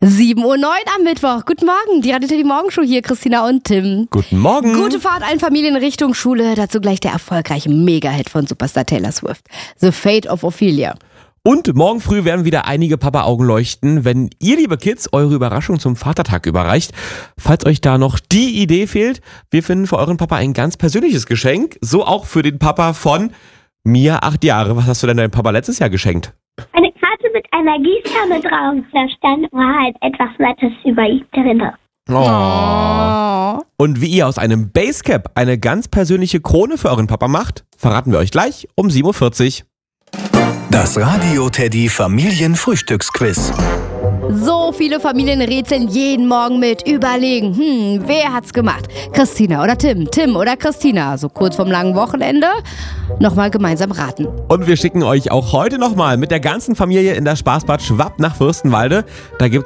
7:09 Uhr am Mittwoch. Guten Morgen, die Radio Teddy Morgenshow hier, Christina und Tim. Guten Morgen. Gute Fahrt allen Familien Richtung Schule. Dazu gleich der erfolgreiche Mega-Hit von Superstar Taylor Swift. The Fate of Ophelia. Und morgen früh werden wieder einige Papa-Augen leuchten, wenn ihr, liebe Kids, eure Überraschung zum Vatertag überreicht. Falls euch da noch die Idee fehlt, wir finden für euren Papa ein ganz persönliches Geschenk. So auch für den Papa von Mia, 8 Jahre. Was hast du denn deinem Papa letztes Jahr geschenkt? Eine Karte mit einer Gießkanne drauf. Da stand halt etwas Nettes über ihn drin. Oh. Und wie ihr aus einem Basecap eine ganz persönliche Krone für euren Papa macht, verraten wir euch gleich um 7:40 Uhr. Das Radio Teddy Familienfrühstücksquiz. So viele Familien rätseln jeden Morgen mit, überlegen, wer hat's gemacht? Christina oder Tim, Tim oder Christina. So kurz vorm langen Wochenende nochmal gemeinsam raten. Und wir schicken euch auch heute nochmal mit der ganzen Familie in das Spaßbad Schwapp nach Fürstenwalde. Da gibt's